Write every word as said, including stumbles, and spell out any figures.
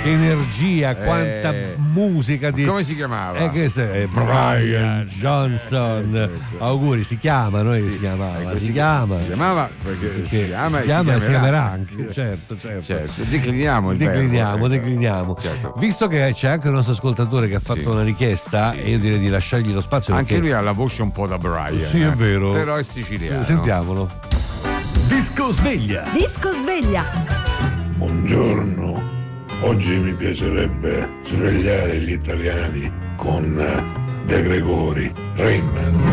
che energia, quanta Eh, musica di... come si chiamava? Eh, che se- eh, Brian Johnson. Eh, certo. Auguri, si chiama, noi Sì. si chiamava, Ecco, si chiama. si chiamava perché Perché si chiama, si chiama e si chiamerà. chiamerà anche, certo, certo. Certo, decliniamo il Decliniamo, verbo, decliniamo. certo. Visto che c'è anche un nostro ascoltatore che ha fatto Sì. una richiesta, Sì. e io direi di lasciargli lo spazio. Anche perché... lui ha la voce un po' da Brian. Sì, è eh. vero. Però è siciliano. S- Sentiamolo. Disco sveglia. Disco sveglia. Buongiorno, oggi mi piacerebbe svegliare gli italiani con De Gregori, Rain Man.